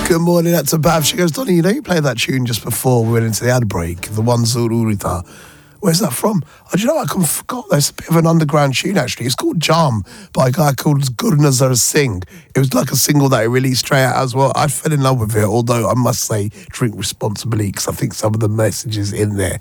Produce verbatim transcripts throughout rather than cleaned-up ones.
Good morning, that's a Bav. She goes, Donny, you know you played that tune just before we went into the ad break, the one Zururita. Where's that from? Oh, do you know, I kind of forgot. There's a bit of an underground tune, actually. It's called Jam by a guy called Gurnazar Singh. It was like a single that he released straight out as well. I fell in love with it, although I must say, drink responsibly, because I think some of the messages in there.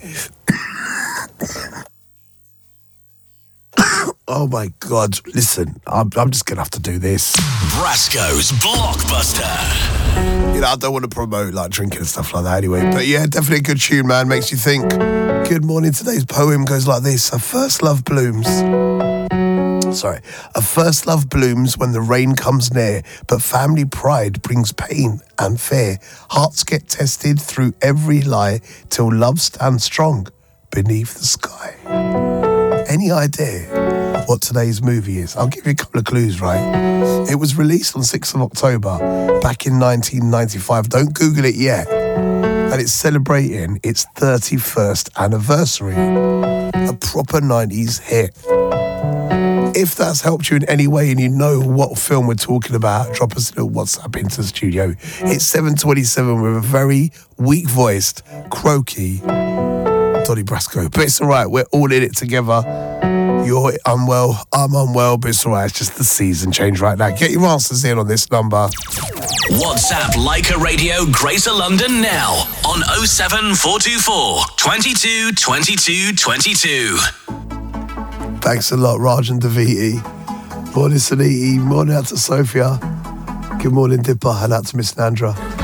Oh my God, listen, I'm, I'm just going to have to do this. Brasco's Blockbuster. You know, I don't want to promote like drinking and stuff like that anyway. But yeah, definitely a good tune, man. Makes you think. Good morning. Today's poem goes like this. A first love blooms. Sorry. A first love blooms when the rain comes near, but family pride brings pain and fear. Hearts get tested through every lie till love stands strong beneath the sky. Any idea what today's movie is? I'll give you a couple of clues, right? It was released on sixth of October back in nineteen ninety-five. Don't Google it yet. And it's celebrating its thirty-first anniversary. A proper nineties hit. If that's helped you in any way and you know what film we're talking about, drop us a little WhatsApp into the studio. It's seven twenty-seven with a very weak-voiced, croaky Donny Brasco. But it's all right. We're all in it together. You're unwell, I'm unwell, but it's all right. It's just the season change right now. Get your answers in on this number. WhatsApp Leica Radio Greater London now on oh seven four two four, twenty-two, twenty-two, twenty-two. Thanks a lot, Rajan Daviti. Morning, Suniti. Morning out to Sophia. Good morning, Dipper. And out to Miss Nandra.